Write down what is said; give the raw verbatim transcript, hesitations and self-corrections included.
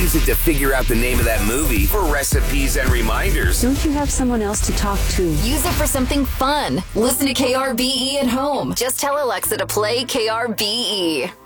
use it to figure out the name of that movie for recipes and reminders. Don't you have someone else to talk to? Use it for something fun. Listen to K R B E at home. Just tell Alexa to play K R B E.